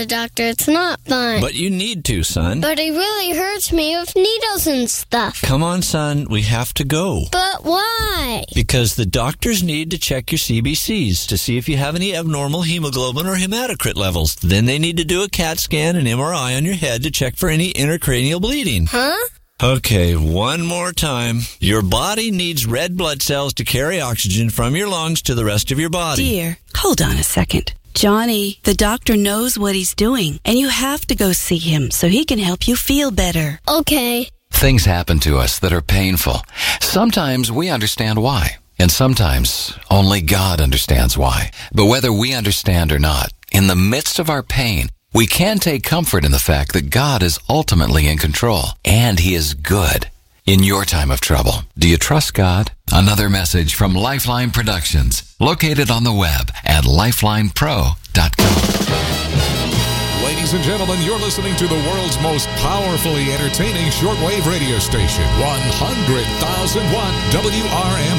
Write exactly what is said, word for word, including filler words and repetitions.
the doctor. It's not fun. But you need to, son. But it really hurts me with needles and stuff. Come on, son. We have to go. But why? Because the doctors need to check your C B Cs to see if you have any abnormal hemoglobin or hematocrit levels. Then they need to do a CAT scan and M R I on your head to check for any intracranial bleeding. Huh? Okay, one more time. Your body needs red blood cells to carry oxygen from your lungs to the rest of your body. Dear, hold on a second. Johnny, the doctor knows what he's doing, and you have to go see him so he can help you feel better. Okay. Things happen to us that are painful. Sometimes we understand why, and sometimes only God understands why. But whether we understand or not, in the midst of our pain, we can take comfort in the fact that God is ultimately in control, and He is good. In your time of trouble, do you trust God? Another message from Lifeline Productions, located on the web at lifeline pro dot com. Ladies and gentlemen, you're listening to the world's most powerfully entertaining shortwave radio station, one hundred thousand watt W R M